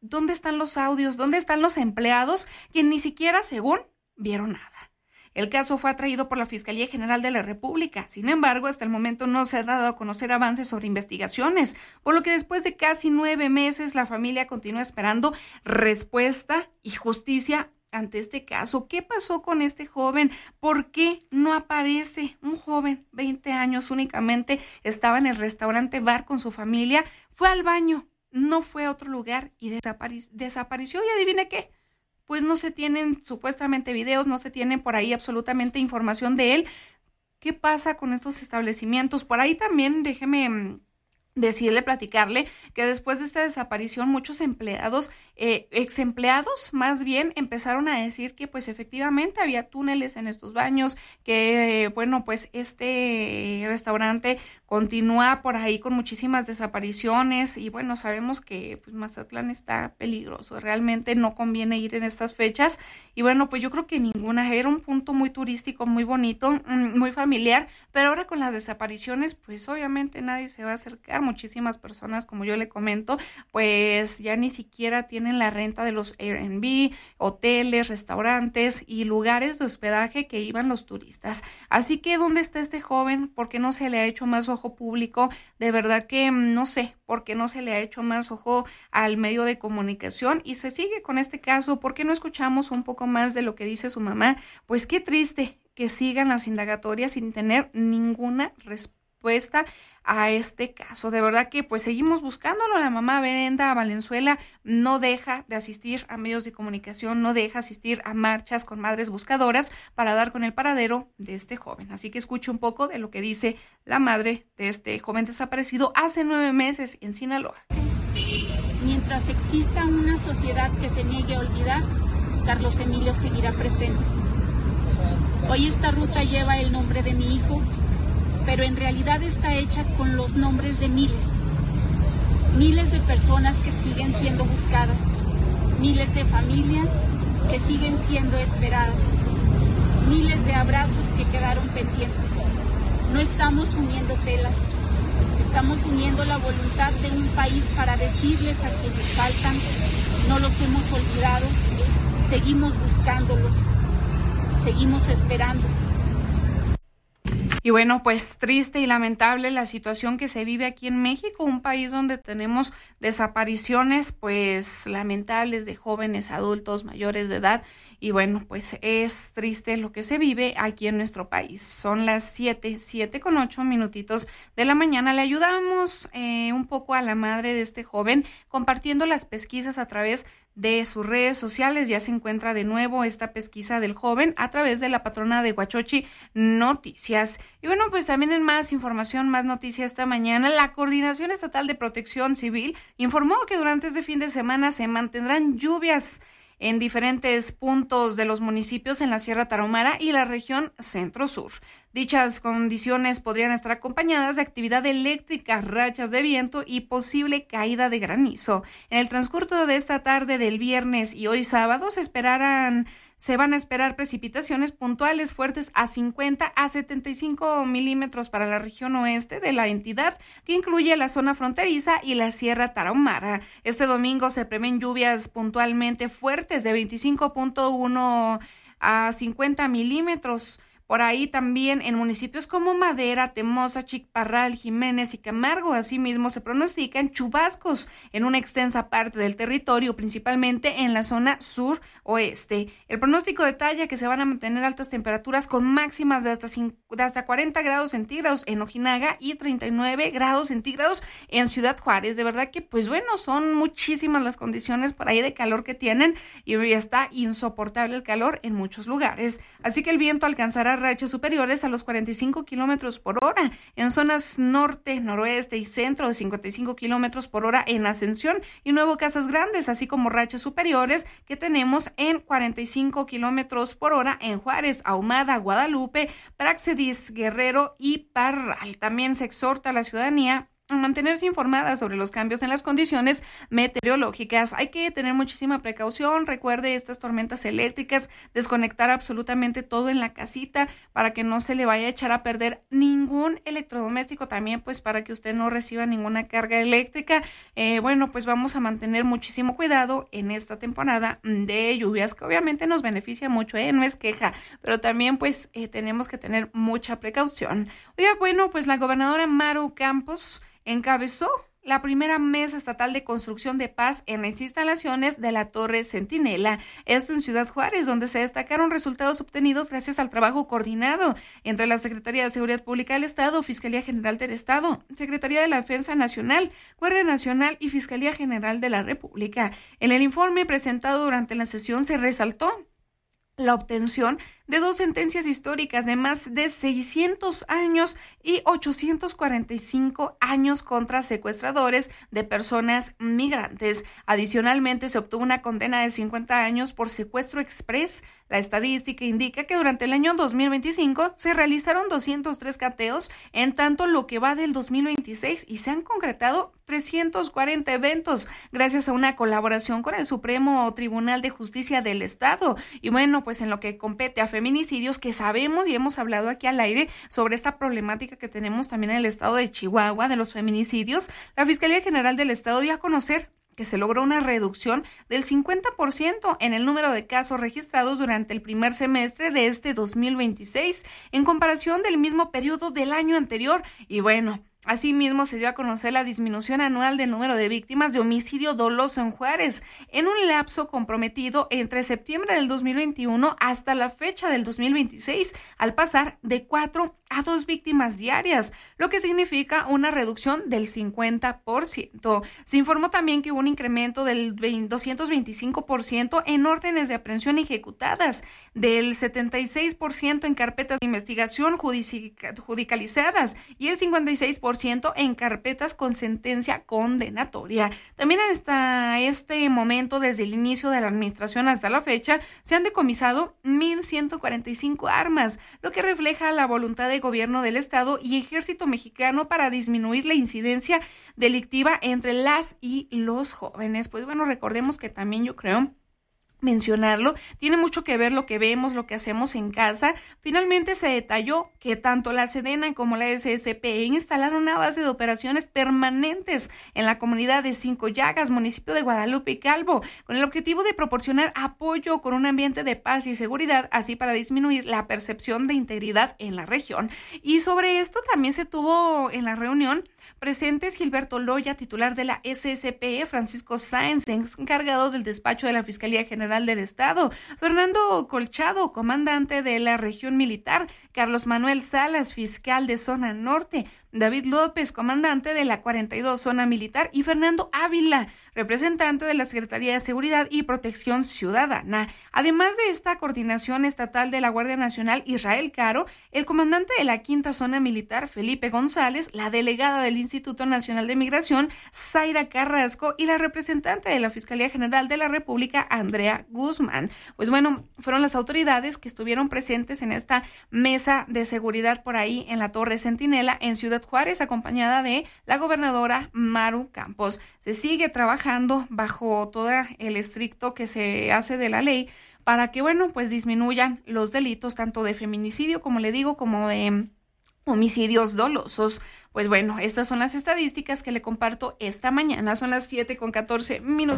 ¿Dónde están los audios? ¿Dónde están los empleados que ni siquiera, según, vieron nada? El caso fue atraído por la Fiscalía General de la República. Sin embargo, hasta el momento no se ha dado a conocer avances sobre investigaciones, por lo que después de casi 9 meses la familia continúa esperando respuesta y justicia ante este caso. ¿Qué pasó con este joven? ¿Por qué no aparece? Un joven, 20 años únicamente, estaba en el restaurante bar con su familia, fue al baño, no fue a otro lugar y desapareció. ¿Y adivine qué? Pues no se tienen supuestamente videos, no se tienen por ahí absolutamente información de él. ¿Qué pasa con estos establecimientos? Por ahí también déjeme platicarle que después de esta desaparición muchos empleados, ex empleados más bien, empezaron a decir que pues efectivamente había túneles en estos baños, que bueno, pues este restaurante continúa por ahí con muchísimas desapariciones y bueno, sabemos que pues Mazatlán está peligroso, realmente no conviene ir en estas fechas y bueno, pues yo creo que ninguna, era un punto muy turístico, muy bonito, muy familiar, pero ahora con las desapariciones pues obviamente nadie se va a acercar. Muchísimas personas, como yo le comento, pues ya ni siquiera tienen la renta de los Airbnb, hoteles, restaurantes y lugares de hospedaje que iban los turistas. Así que, ¿dónde está este joven? ¿Por qué no se le ha hecho más ojo público? De verdad que no sé por qué no se le ha hecho más ojo al medio de comunicación y se sigue con este caso. ¿Por qué no escuchamos un poco más de lo que dice su mamá? Pues qué triste que sigan las indagatorias sin tener ninguna respuesta a este caso. De verdad que pues seguimos buscándolo. La mamá Brenda Valenzuela no deja de asistir a medios de comunicación, no deja de asistir a marchas con madres buscadoras para dar con el paradero de este joven. Así que escuche un poco de lo que dice la madre de este joven desaparecido hace 9 meses en Sinaloa. Mientras exista una sociedad que se niegue a olvidar, Carlos Emilio seguirá presente. Hoy esta ruta lleva el nombre de mi hijo, pero en realidad está hecha con los nombres de miles de personas que siguen siendo buscadas, miles de familias que siguen siendo esperadas, miles de abrazos que quedaron pendientes. No estamos uniendo telas, estamos uniendo la voluntad de un país para decirles a quienes faltan, no los hemos olvidado, seguimos buscándolos, seguimos esperando. Y bueno, pues triste y lamentable la situación que se vive aquí en México, un país donde tenemos desapariciones pues lamentables de jóvenes, adultos, mayores de edad. Y bueno, pues es triste lo que se vive aquí en nuestro país. Son las 7:08 de la mañana. Le ayudamos un poco a la madre de este joven compartiendo las pesquisas a través de sus redes sociales. Ya se encuentra de nuevo esta pesquisa del joven a través de la patrona de Huachochi Noticias. Y bueno, pues también en más información, más noticias esta mañana, la Coordinación Estatal de Protección Civil informó que durante este fin de semana se mantendrán lluvias en diferentes puntos de los municipios en la Sierra Tarahumara y la región Centro-Sur. Dichas condiciones podrían estar acompañadas de actividad eléctrica, rachas de viento y posible caída de granizo. En el transcurso de esta tarde del viernes y hoy sábado se van a esperar precipitaciones puntuales fuertes a 50 a 75 milímetros para la región oeste de la entidad, que incluye la zona fronteriza y la Sierra Tarahumara. Este domingo se prevén lluvias puntualmente fuertes de 25.1 a 50 milímetros. Por ahí también en municipios como Madera, Temoza, Chic-Parral, Jiménez y Camargo. Asimismo, se pronostican chubascos en una extensa parte del territorio, principalmente en la zona sur-oeste. El pronóstico detalla que se van a mantener altas temperaturas con máximas de hasta 40 grados centígrados en Ojinaga y 39 grados centígrados en Ciudad Juárez. De verdad que, pues bueno, son muchísimas las condiciones por ahí de calor que tienen y hoy está insoportable el calor en muchos lugares. Así que el viento alcanzará rachas superiores a los 45 kilómetros por hora en zonas norte, noroeste y centro, de 55 kilómetros por hora en Ascensión y Nuevo Casas Grandes, así como rachas superiores que tenemos en 45 kilómetros por hora en Juárez, Ahumada, Guadalupe, Praxedis, Guerrero y Parral. También se exhorta a la ciudadanía mantenerse informadas sobre los cambios en las condiciones meteorológicas. Hay que tener muchísima precaución. Recuerde estas tormentas eléctricas, desconectar absolutamente todo en la casita para que no se le vaya a echar a perder ningún electrodoméstico, también pues para que usted no reciba ninguna carga eléctrica. Pues vamos a mantener muchísimo cuidado en esta temporada de lluvias, que obviamente nos beneficia mucho, no es queja, pero también pues tenemos que tener mucha precaución. Oiga, pues la gobernadora Maru Campos encabezó la primera mesa estatal de construcción de paz en las instalaciones de la Torre Centinela, esto en Ciudad Juárez, donde se destacaron resultados obtenidos gracias al trabajo coordinado entre la Secretaría de Seguridad Pública del Estado, Fiscalía General del Estado, Secretaría de la Defensa Nacional, Guardia Nacional y Fiscalía General de la República. En el informe presentado durante la sesión se resaltó la obtención de 2 sentencias históricas de más de 600 años y 845 años contra secuestradores de personas migrantes. Adicionalmente, se obtuvo una condena de 50 años por secuestro express. La estadística indica que durante el año 2025 se realizaron 203 cateos, en tanto lo que va del 2026, y se han concretado 340 eventos gracias a una colaboración con el Supremo Tribunal de Justicia del Estado. Y pues en lo que compete a feminicidios, que sabemos y hemos hablado aquí al aire sobre esta problemática que tenemos también en el estado de Chihuahua de los feminicidios, la Fiscalía General del Estado dio a conocer que se logró una reducción del 50% en el número de casos registrados durante el primer semestre de este 2026 en comparación del mismo periodo del año anterior. Y asimismo, se dio a conocer la disminución anual del número de víctimas de homicidio doloso en Juárez en un lapso comprometido entre septiembre del 2021 hasta la fecha del 2026, al pasar de 4 a 2 víctimas diarias, lo que significa una reducción del 50%. Se informó también que hubo un incremento del 225% en órdenes de aprehensión ejecutadas, del 76% en carpetas de investigación judicializadas y el 56% en carpetas con sentencia condenatoria. También hasta este momento, desde el inicio de la administración hasta la fecha, se han decomisado 1,145 armas, lo que refleja la voluntad de gobierno del Estado y Ejército Mexicano para disminuir la incidencia delictiva entre las y los jóvenes. Recordemos que también yo creo mencionarlo, tiene mucho que ver lo que vemos, lo que hacemos en casa. Finalmente se detalló que tanto la Sedena como la SSP instalaron una base de operaciones permanentes en la comunidad de Cinco Llagas, municipio de Guadalupe y Calvo, con el objetivo de proporcionar apoyo con un ambiente de paz y seguridad, así para disminuir la percepción de integridad en la región. Y sobre esto también se tuvo en la reunión presentes Gilberto Loya, titular de la SSP, Francisco Sáenz, encargado del despacho de la Fiscalía General del Estado, Fernando Colchado, comandante de la región militar, Carlos Manuel Salas, fiscal de zona norte, David López, comandante de la 42 zona militar, y Fernando Ávila, representante de la Secretaría de Seguridad y Protección Ciudadana. Además de esta coordinación estatal de la Guardia Nacional, Israel Caro, el comandante de la 5ª zona militar, Felipe González, la delegada del Instituto Nacional de Migración, Zaira Carrasco, y la representante de la Fiscalía General de la República, Andrea Guzmán. Fueron las autoridades que estuvieron presentes en esta mesa de seguridad por ahí en la Torre Centinela en Ciudad Juárez, acompañada de la gobernadora Maru Campos. Se sigue trabajando bajo todo el estricto que se hace de la ley para que, disminuyan los delitos tanto de feminicidio, como le digo, como de homicidios dolosos. Estas son las estadísticas que le comparto esta mañana. Son las 7:14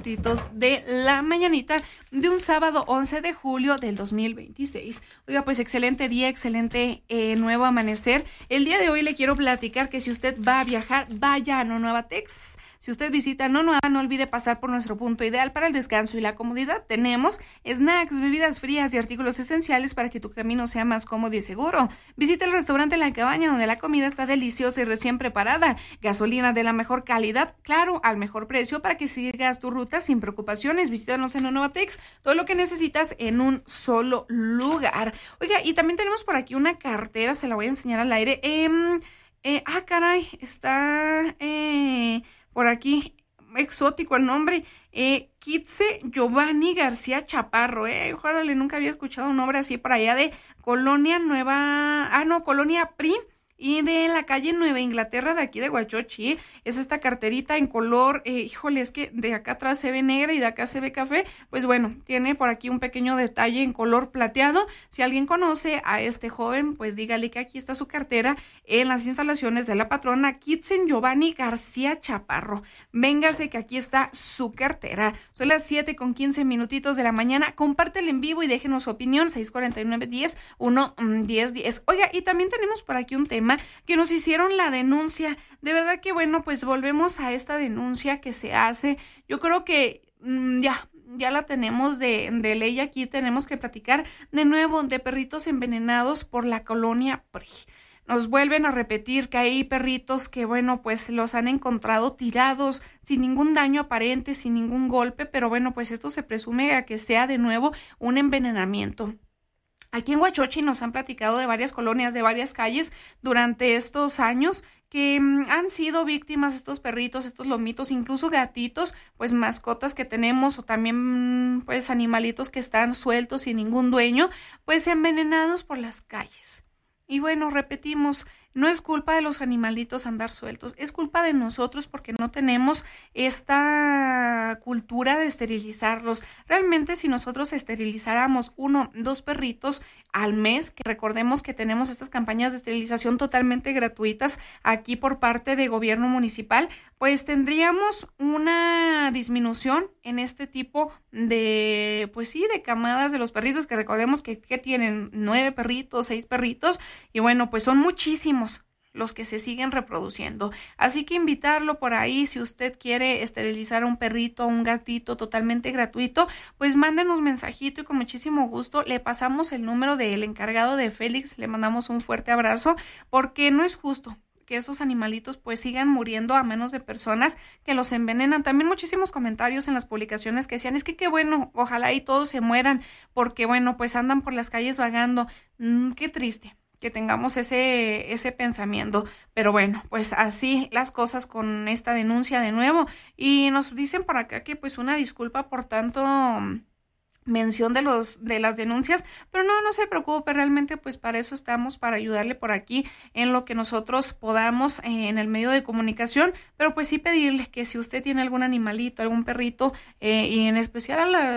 de la mañanita de un sábado 11 de julio del 2026. Oiga, excelente día, excelente nuevo amanecer. El día de hoy le quiero platicar que si usted va a viajar, vaya a Nonuevatex. Si usted visita Nonueva, no olvide pasar por nuestro punto ideal para el descanso y la comodidad. Tenemos snacks, bebidas frías y artículos esenciales para que tu camino sea más cómodo y seguro. Visita el restaurante La Cabaña, donde la comida está deliciosa y recién preparada. Gasolina de la mejor calidad, claro, al mejor precio, para que sigas tu ruta sin preocupaciones. Visítanos en Nonuevatex, todo lo que necesitas en un solo lugar. Oiga, y también tenemos por aquí una cartera, se la voy a enseñar al aire. Está por aquí, exótico el nombre, Kitse Giovanni García Chaparro, ojalá nunca había escuchado un nombre así por allá de Colonia Colonia PRI, Y de la calle Nueva Inglaterra de aquí de Huachochi, es esta carterita en color, híjole, es que de acá atrás se ve negra y de acá se ve café, pues bueno, tiene por aquí un pequeño detalle en color plateado. Si alguien conoce a este joven, pues dígale que aquí está su cartera en las instalaciones de la patrona Kitsen Giovanni García Chaparro. Véngase que aquí está su cartera. Son las 7:15 de la mañana, compártelo en vivo y déjenos su opinión, 649-10-1-10-10. Oiga, y también tenemos por aquí un tema que nos hicieron la denuncia. De verdad que bueno, pues volvemos a esta denuncia que se hace. Yo creo que ya la tenemos de ley aquí. Tenemos que platicar de nuevo de perritos envenenados por la colonia PRI. Nos vuelven a repetir que hay perritos que, bueno, pues los han encontrado tirados sin ningún daño aparente, sin ningún golpe, pero bueno, pues esto se presume a que sea de nuevo un envenenamiento. Aquí en Huachochi nos han platicado de varias colonias, de varias calles durante estos años que han sido víctimas estos perritos, estos lomitos, incluso gatitos, pues mascotas que tenemos o también pues animalitos que están sueltos sin ningún dueño, pues envenenados por las calles. Y bueno, repetimos, no es culpa de los animalitos andar sueltos, es culpa de nosotros porque no tenemos esta cultura de esterilizarlos. Realmente si nosotros esterilizáramos 1-2 perritos al mes, que recordemos que tenemos estas campañas de esterilización totalmente gratuitas aquí por parte de gobierno municipal, pues tendríamos una disminución en este tipo de, pues sí, de camadas de los perritos, que recordemos que tienen 9 perritos, 6 perritos, y bueno, pues son muchísimos los que se siguen reproduciendo. Así que invitarlo por ahí, si usted quiere esterilizar a un perrito o un gatito totalmente gratuito, pues mándenos mensajito y con muchísimo gusto le pasamos el número del encargado de Félix, le mandamos un fuerte abrazo, porque no es justo que esos animalitos pues sigan muriendo a manos de personas que los envenenan. También muchísimos comentarios en las publicaciones que decían, es que qué bueno, ojalá y todos se mueran, porque bueno, pues andan por las calles vagando. Qué triste que tengamos ese pensamiento, pero bueno, pues así las cosas con esta denuncia de nuevo. Y nos dicen por acá que pues una disculpa por tanto mención de las denuncias, pero no se preocupe, realmente pues para eso estamos, para ayudarle por aquí en lo que nosotros podamos en el medio de comunicación, pero pues sí pedirle que si usted tiene algún animalito, algún perrito, y en especial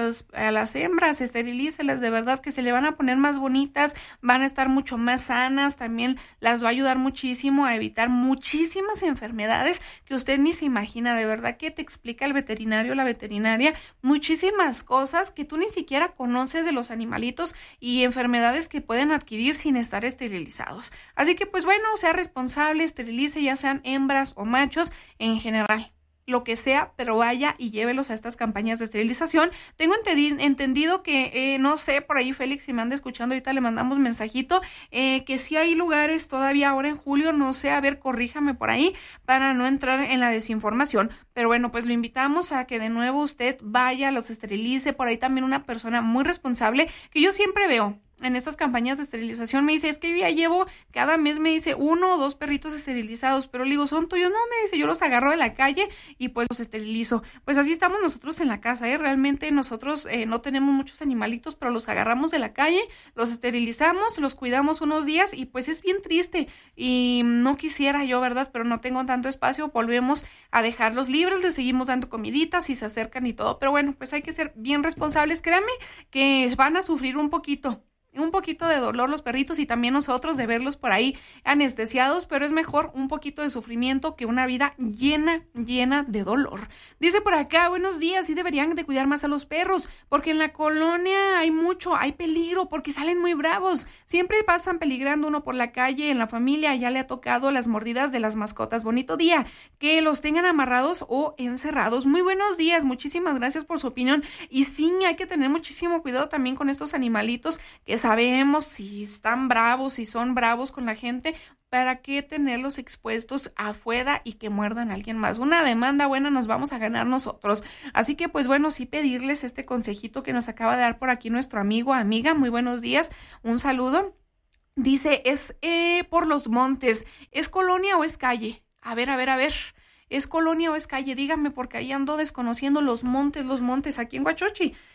a las hembras, esterilícelas, de verdad que se le van a poner más bonitas, van a estar mucho más sanas, también las va a ayudar muchísimo a evitar muchísimas enfermedades que usted ni se imagina. De verdad que te explica el veterinario, la veterinaria, muchísimas cosas que tú ni siquiera conoces de los animalitos y enfermedades que pueden adquirir sin estar esterilizados. Así que pues bueno, sea responsable, esterilice, ya sean hembras o machos en general, lo que sea, pero vaya y llévelos a estas campañas de esterilización. Tengo entendido que, no sé, por ahí Félix, si me anda escuchando, ahorita le mandamos mensajito, que sí hay lugares todavía ahora en julio, no sé, a ver, corríjame por ahí, para no entrar en la desinformación, pero bueno, pues lo invitamos a que de nuevo usted vaya, los esterilice. Por ahí también una persona muy responsable, que yo siempre veo en estas campañas de esterilización, me dice, es que yo ya llevo, cada mes me dice 1 o 2 perritos esterilizados, pero le digo, ¿son tuyos? No, me dice, yo los agarro de la calle y pues los esterilizo. Pues así estamos nosotros en la casa, realmente nosotros no tenemos muchos animalitos, pero los agarramos de la calle, los esterilizamos, los cuidamos unos días y pues es bien triste y no quisiera yo, ¿verdad? Pero no tengo tanto espacio, volvemos a dejarlos libres, les seguimos dando comiditas y se acercan y todo, pero bueno, pues hay que ser bien responsables. Créanme que van a sufrir un poquito de dolor los perritos y también nosotros de verlos por ahí anestesiados, pero es mejor un poquito de sufrimiento que una vida llena de dolor. Dice por acá, buenos días, sí deberían de cuidar más a los perros, porque en la colonia hay peligro, porque salen muy bravos, siempre pasan peligrando uno por la calle, en la familia ya le ha tocado las mordidas de las mascotas. Bonito día, que los tengan amarrados o encerrados. Muy buenos días, muchísimas gracias por su opinión. Y sí, hay que tener muchísimo cuidado también con estos animalitos que sabemos si están bravos, si son bravos con la gente. ¿Para qué tenerlos expuestos afuera y que muerdan a alguien más? Una demanda buena nos vamos a ganar nosotros. Así que pues bueno, sí pedirles este consejito que nos acaba de dar por aquí nuestro amiga. Muy buenos días, un saludo. Dice, es por los montes, ¿es colonia o es calle? A ver, ¿es colonia o es calle? Dígame, porque ahí ando desconociendo los montes aquí en Huachochi.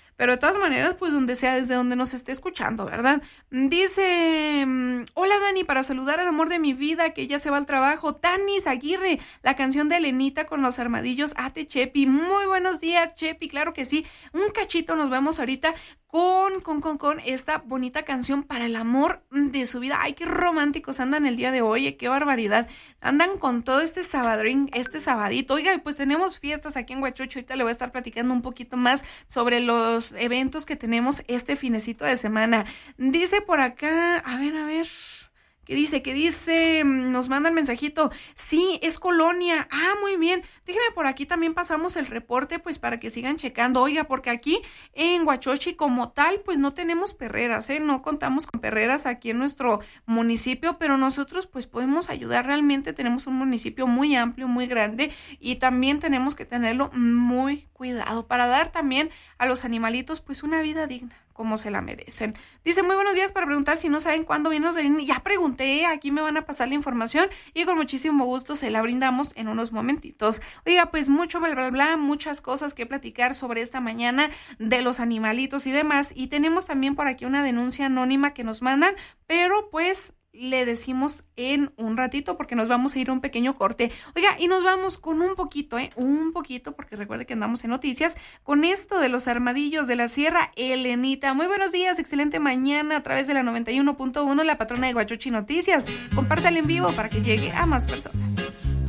pero de todas maneras, pues donde sea, desde donde nos esté escuchando, ¿verdad? Dice, hola Dani, para saludar al amor de mi vida, que ya se va al trabajo, Tanis Aguirre, la canción de Elenita con los armadillos, Ate Chepi. Muy buenos días, Chepi, claro que sí. Un cachito nos vemos ahorita con esta bonita canción para el amor de su vida. Ay, qué románticos andan el día de hoy, qué barbaridad. Andan con todo este sabadito. Oiga, pues tenemos fiestas aquí en Huachocho. Ahorita le voy a estar platicando un poquito más sobre los eventos que tenemos este finecito de semana. Dice por acá, a ver. ¿Qué dice? Nos manda el mensajito. Sí, es Colonia. Ah, muy bien. Déjeme por aquí también pasamos el reporte, pues para que sigan checando. Oiga, porque aquí en Huachochi como tal, pues no tenemos perreras, no contamos con perreras aquí en nuestro municipio, pero nosotros pues podemos ayudar realmente. Tenemos un municipio muy amplio, muy grande y también tenemos que tenerlo muy cuidado para dar también a los animalitos pues una vida digna, como se la merecen. Dice, muy buenos días, para preguntar si no saben cuándo vienen los de... Ya pregunté, aquí me van a pasar la información y con muchísimo gusto se la brindamos en unos momentitos. Oiga, pues mucho bla, muchas cosas que platicar sobre esta mañana de los animalitos y demás. Y tenemos también por aquí una denuncia anónima que nos mandan, pero pues le decimos en un ratito porque nos vamos a ir a un pequeño corte. Oiga, y nos vamos con un poquito, porque recuerde que andamos en noticias, con esto de los armadillos de la Sierra, Elenita. Muy buenos días, excelente mañana a través de la 91.1, la patrona de Huachochi Noticias. Compártala en vivo para que llegue a más personas.